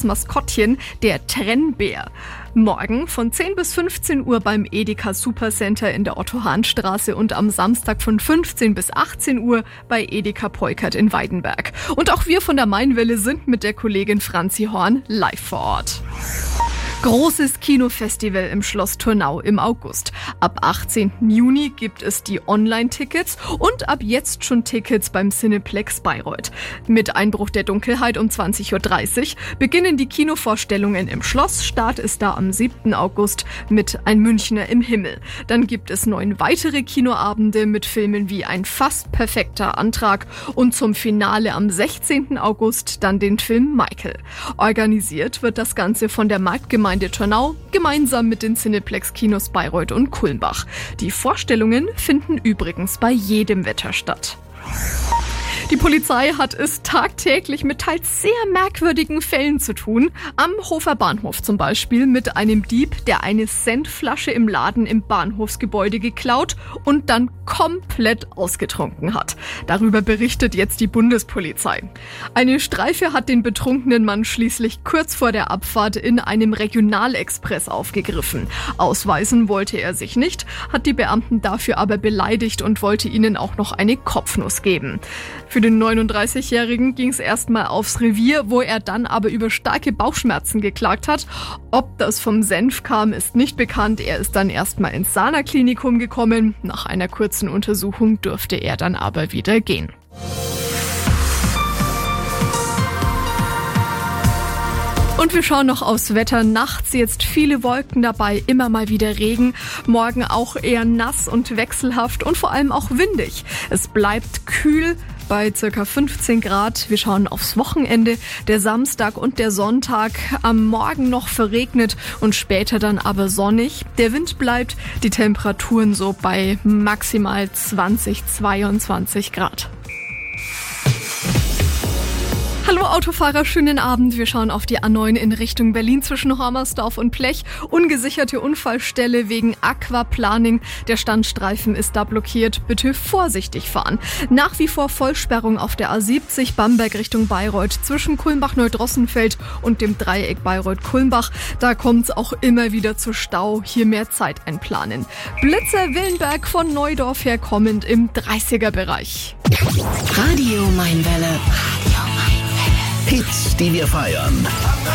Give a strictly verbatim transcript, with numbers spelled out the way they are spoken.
Maskottchen, der Trennbär. Morgen von zehn bis fünfzehn Uhr beim Edeka Supercenter in der Otto-Hahn-Straße und am Samstag von fünfzehn bis achtzehn Uhr bei Edeka Peukert in Weidenberg. Und auch wir von der Mainwelle sind mit der Kollegin Franzi Horn live vor Ort. Großes Kinofestival im Schloss Turnau im August. Ab achtzehnten Juni gibt es die Online-Tickets und ab jetzt schon Tickets beim Cineplex Bayreuth. Mit Einbruch der Dunkelheit um zwanzig Uhr dreißig beginnen die Kinovorstellungen im Schloss. Start ist da am siebten August mit Ein Münchner im Himmel. Dann gibt es neun weitere Kinoabende mit Filmen wie Ein fast perfekter Antrag und zum Finale am sechzehnten August dann den Film Michael. Organisiert wird das Ganze von der Marktgemeinde Turnau gemeinsam mit den Cineplex-Kinos Bayreuth und Kulmbach. Die Vorstellungen finden übrigens bei jedem Wetter statt. Die Polizei hat es tagtäglich mit teils sehr merkwürdigen Fällen zu tun. Am Hofer Bahnhof zum Beispiel mit einem Dieb, der eine Centflasche im Laden im Bahnhofsgebäude geklaut und dann komplett ausgetrunken hat. Darüber berichtet jetzt die Bundespolizei. Eine Streife hat den betrunkenen Mann schließlich kurz vor der Abfahrt in einem Regionalexpress aufgegriffen. Ausweisen wollte er sich nicht, hat die Beamten dafür aber beleidigt und wollte ihnen auch noch eine Kopfnuss geben. Für den neununddreißigjährigen ging es erstmal aufs Revier, wo er dann aber über starke Bauchschmerzen geklagt hat. Ob das vom Senf kam, ist nicht bekannt. Er ist dann erstmal ins Sana-Klinikum gekommen. Nach einer kurzen Untersuchung durfte er dann aber wieder gehen. Und wir schauen noch aufs Wetter. Nachts jetzt viele Wolken dabei, immer mal wieder Regen. Morgen auch eher nass und wechselhaft und vor allem auch windig. Es bleibt kühl bei circa fünfzehn Grad. Wir schauen aufs Wochenende. Der Samstag und der Sonntag am Morgen noch verregnet und später dann aber sonnig. Der Wind bleibt, die Temperaturen so bei maximal zwanzig, zweiundzwanzig Grad. Hallo Autofahrer, schönen Abend. Wir schauen auf die A neun in Richtung Berlin zwischen Hormersdorf und Blech. Ungesicherte Unfallstelle wegen Aquaplaning. Der Standstreifen ist da blockiert. Bitte vorsichtig fahren. Nach wie vor Vollsperrung auf der A siebzig Bamberg Richtung Bayreuth zwischen Kulmbach-Neudrossenfeld und dem Dreieck Bayreuth-Kulmbach. Da kommt es auch immer wieder zu Stau. Hier mehr Zeit einplanen. Blitzer Willenberg von Neudorf her kommend im dreißiger Bereich. Radio Mainwelle. Hits, die wir feiern.